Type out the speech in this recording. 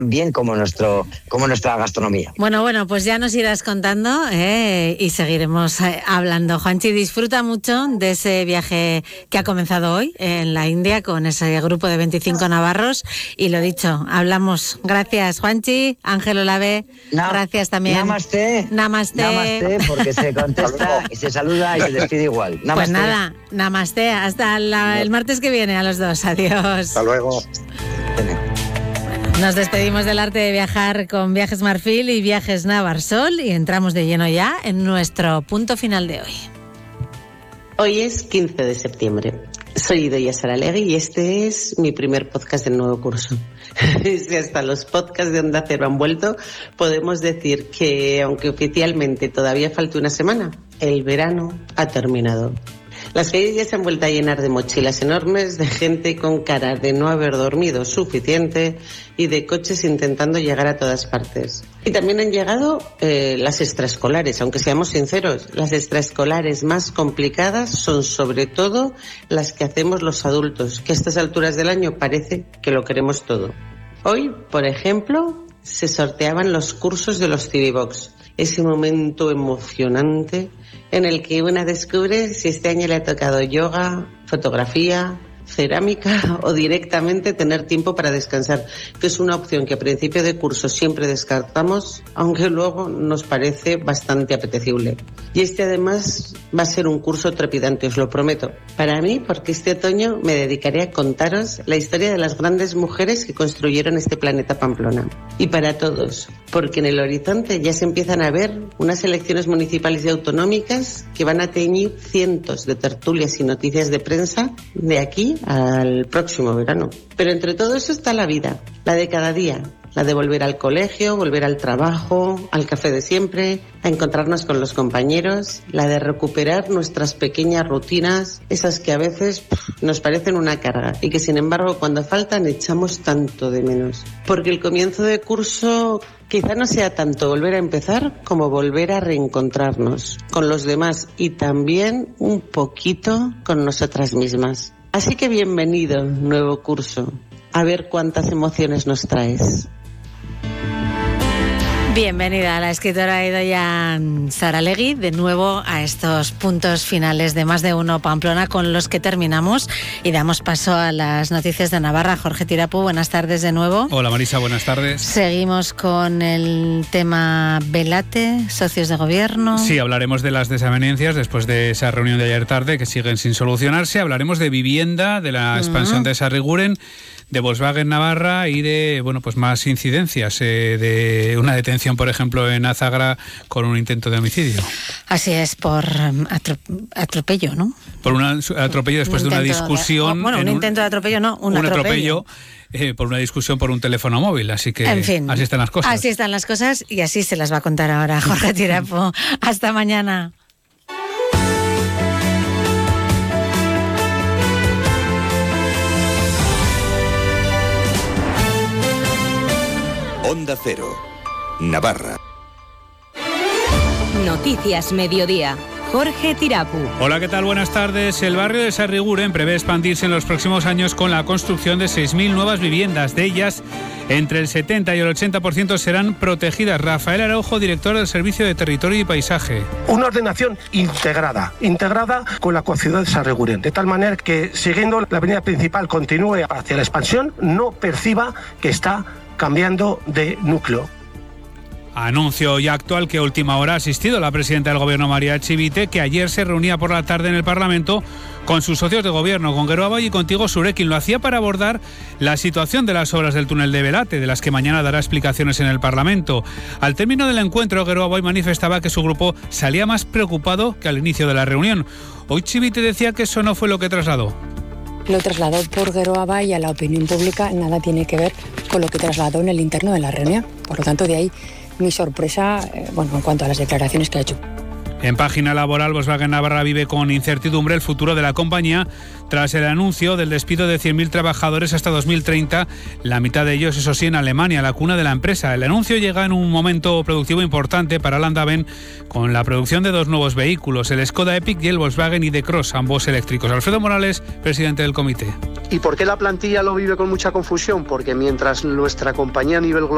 bien como nuestra gastronomía. Bueno, pues ya nos irás contando y seguiremos hablando. Juanchi, disfruta mucho de ese viaje que ha comenzado hoy en la India con ese grupo de 25 navarros y lo dicho, hablamos. Gracias, Juanchi. Ángel Olave, gracias también. Namaste. Namaste, porque se contesta y se saluda y se despide igual. Namaste. Pues nada, namaste. Hasta el martes que viene a los dos. Adiós. Hasta luego. Nos despedimos del arte de viajar con Viajes Marfil y Viajes Navarsol y entramos de lleno ya en nuestro punto final de hoy. Hoy es 15 de septiembre. Soy Idoia Saralegui y este es mi primer podcast del nuevo curso. Si hasta los podcasts de Onda Cero han vuelto, podemos decir que, aunque oficialmente todavía falta una semana, el verano ha terminado. Las calles ya se han vuelto a llenar de mochilas enormes, de gente con cara de no haber dormido suficiente y de coches intentando llegar a todas partes. Y también han llegado las extraescolares, aunque seamos sinceros, las extraescolares más complicadas son sobre todo las que hacemos los adultos, que a estas alturas del año parece que lo queremos todo. Hoy, por ejemplo, se sorteaban los cursos de los Civivox, ese momento emocionante en el que una descubre si este año le ha tocado yoga, fotografía, cerámica o directamente tener tiempo para descansar, que es una opción que a principio de curso siempre descartamos, aunque luego nos parece bastante apetecible. Y este además va a ser un curso trepidante, os lo prometo. Para mí, porque este otoño me dedicaré a contaros la historia de las grandes mujeres que construyeron este planeta Pamplona. Y para todos, porque en el horizonte ya se empiezan a ver unas elecciones municipales y autonómicas que van a teñir cientos de tertulias y noticias de prensa de aquí al próximo verano. Pero entre todo eso está la vida, la de cada día, la de volver al colegio, volver al trabajo, al café de siempre, a encontrarnos con los compañeros, la de recuperar nuestras pequeñas rutinas, esas que a veces nos parecen una carga y que sin embargo cuando faltan echamos tanto de menos. Porque el comienzo de curso quizá no sea tanto volver a empezar como volver a reencontrarnos con los demás y también un poquito con nosotras mismas. Así que bienvenido, nuevo curso. A ver cuántas emociones nos traes. Bienvenida a la escritora Idoia Saralegui de nuevo a estos puntos finales de Más de Uno Pamplona con los que terminamos y damos paso a las noticias de Navarra. Jorge Tirapu, buenas tardes de nuevo. Hola Marisa, buenas tardes. Seguimos con el tema Belate, socios de gobierno. Sí, hablaremos de las desavenencias después de esa reunión de ayer tarde que siguen sin solucionarse. Hablaremos de vivienda, de la expansión de Sarriguren, de Volkswagen Navarra y de más incidencias, de una detención, por ejemplo, en Azagra con un intento de homicidio. Así es, por atropello, ¿no? Por un atropello después de una discusión. Un intento de atropello, no, un atropello. Por una discusión por un teléfono móvil, así que en fin, así están las cosas. Así están las cosas y así se las va a contar ahora Jorge Tirapu. Hasta mañana. Onda Cero, Navarra. Noticias Mediodía. Jorge Tirapu. Hola, ¿qué tal? Buenas tardes. El barrio de Sarriguren prevé expandirse en los próximos años con la construcción de 6.000 nuevas viviendas. De ellas, entre el 70 y el 80% serán protegidas. Rafael Araujo, director del Servicio de Territorio y Paisaje. Una ordenación integrada con la ciudad de Sarriguren, de tal manera que, siguiendo la avenida principal, continúe hacia la expansión, no perciba que está cambiando de núcleo. Anuncio ya actual que a última hora ha asistido la presidenta del Gobierno, María Chivite, que ayer se reunía por la tarde en el Parlamento con sus socios de gobierno, con Geroa Bai y contigo Surekin. Lo hacía para abordar la situación de las obras del túnel de Belate, de las que mañana dará explicaciones en el Parlamento. Al término del encuentro, Geroa Bai manifestaba que su grupo salía más preocupado que al inicio de la reunión. Hoy Chivite decía que eso no fue lo que trasladó. Lo trasladó por Geroa Bai a la opinión pública, nada tiene que ver con lo que trasladó en el interno de la reunión. Por lo tanto, de ahí mi sorpresa, en cuanto a las declaraciones que ha hecho. En página laboral, Volkswagen Navarra vive con incertidumbre el futuro de la compañía tras el anuncio del despido de 100.000 trabajadores hasta 2030, la mitad de ellos, eso sí, en Alemania, la cuna de la empresa. El anuncio llega en un momento productivo importante para Landaven, con la producción de 2 nuevos vehículos, el Skoda Epic y el Volkswagen ID.Cross, ambos eléctricos. Alfredo Morales, presidente del comité. ¿Y por qué la plantilla lo vive con mucha confusión? Porque mientras nuestra compañía a nivel global